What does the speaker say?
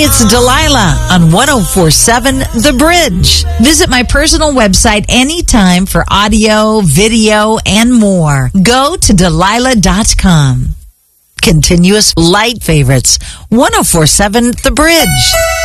it's Delilah on 104.7 The Bridge. Visit my personal website anytime for audio, video, and more. Go to Delilah.com. Continuous light favorites, 104.7 The Bridge.